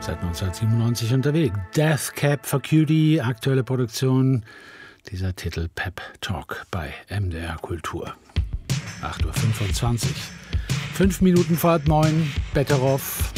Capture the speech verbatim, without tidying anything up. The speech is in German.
seit neunzehnhundertsiebenundneunzig unterwegs. Death Cab for Cutie, aktuelle Produktion. Dieser Titel Pep Talk bei M D R Kultur. acht Uhr fünfundzwanzig. Fünf Minuten vor halb neun. Betteroff.